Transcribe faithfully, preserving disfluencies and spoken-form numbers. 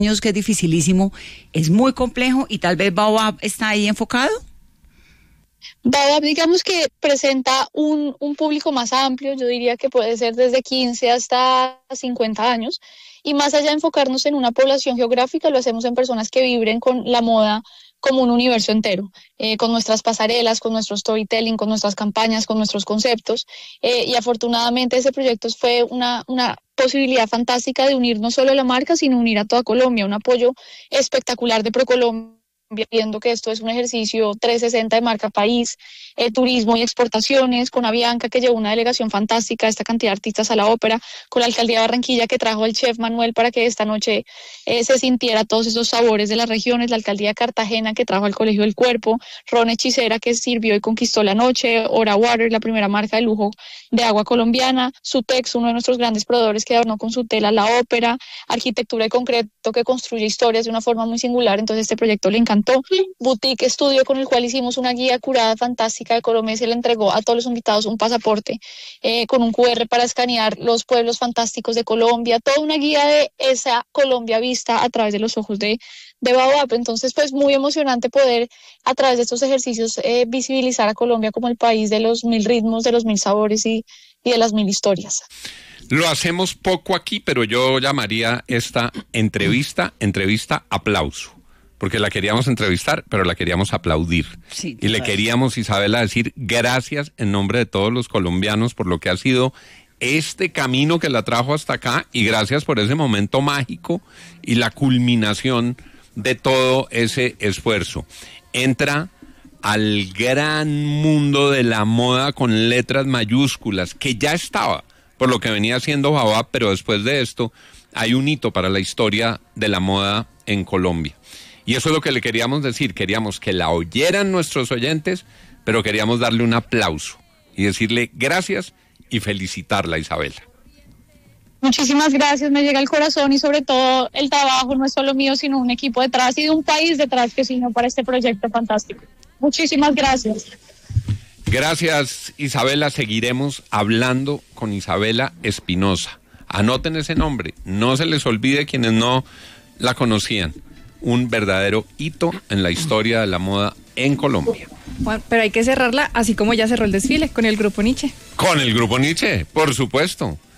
que es dificilísimo, es muy complejo y tal vez Baobab está ahí enfocado. Baobab, digamos que presenta un, un público más amplio, yo diría que puede ser desde quince hasta cincuenta años, y más allá de enfocarnos en una población geográfica, lo hacemos en personas que vibren con la moda como un universo entero, eh, con nuestras pasarelas, con nuestro storytelling, con nuestras campañas, con nuestros conceptos, eh, y afortunadamente ese proyecto fue una, una posibilidad fantástica de unir no solo a la marca, sino unir a toda Colombia, un apoyo espectacular de ProColombia, viendo que esto es un ejercicio trescientos sesenta de marca país, eh, turismo y exportaciones, con Avianca que llevó una delegación fantástica, esta cantidad de artistas a la ópera, con la alcaldía de Barranquilla que trajo al chef Manuel para que esta noche eh, se sintiera todos esos sabores de las regiones, la alcaldía de Cartagena que trajo al Colegio del Cuerpo, Ron Hechicera que sirvió y conquistó la noche, Ora Water, la primera marca de lujo de agua colombiana, Sutex, uno de nuestros grandes proveedores que adornó con su tela la ópera, arquitectura de concreto que construye historias de una forma muy singular, entonces este proyecto le encantó. Boutique Estudio, con el cual hicimos una guía curada fantástica de Colombia, y se le entregó a todos los invitados un pasaporte eh, con un cu erre para escanear los pueblos fantásticos de Colombia, toda una guía de esa Colombia vista a través de los ojos de, de Baobab. Entonces, pues muy emocionante poder a través de estos ejercicios eh, visibilizar a Colombia como el país de los mil ritmos, de los mil sabores y, y de las mil historias. Lo hacemos poco aquí, pero yo llamaría esta entrevista, entrevista aplauso. Porque la queríamos entrevistar, pero la queríamos aplaudir. Sí, y le queríamos, Isabela, decir gracias en nombre de todos los colombianos por lo que ha sido este camino que la trajo hasta acá, y gracias por ese momento mágico y la culminación de todo ese esfuerzo. Entra al gran mundo de la moda con letras mayúsculas, que ya estaba, por lo que venía haciendo Baobab, pero después de esto hay un hito para la historia de la moda en Colombia. Y eso es lo que le queríamos decir, queríamos que la oyeran nuestros oyentes, pero queríamos darle un aplauso y decirle gracias y felicitarla, Isabela. Muchísimas gracias, me llega al corazón, y sobre todo el trabajo no es solo mío, sino un equipo detrás y de un país detrás que sino para este proyecto fantástico. Muchísimas gracias. Gracias, Isabela. Seguiremos hablando con Isabela Espinosa. Anoten ese nombre, no se les olvide quienes no la conocían. Un verdadero hito en la historia de la moda en Colombia. Bueno, pero hay que cerrarla así como ya cerró el desfile, con el Grupo Niche. Con el Grupo Niche, por supuesto.